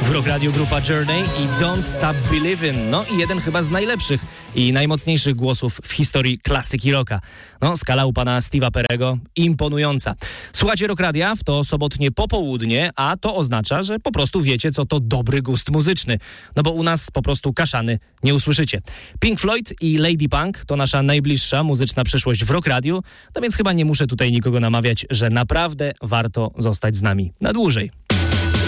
W Rock Radio grupa Journey i Don't Stop Believin'. No i jeden chyba z najlepszych i najmocniejszych głosów w historii klasyki rocka. No, skala u pana Steve'a Perego imponująca. Słuchacie Rock Radia w to sobotnie popołudnie, a to oznacza, że po prostu wiecie, co to dobry gust muzyczny. No bo u nas po prostu kaszany nie usłyszycie. Pink Floyd i Lady Punk to nasza najbliższa muzyczna przyszłość w Rock Radiu, no więc chyba nie muszę tutaj nikogo namawiać, że naprawdę warto zostać z nami na dłużej.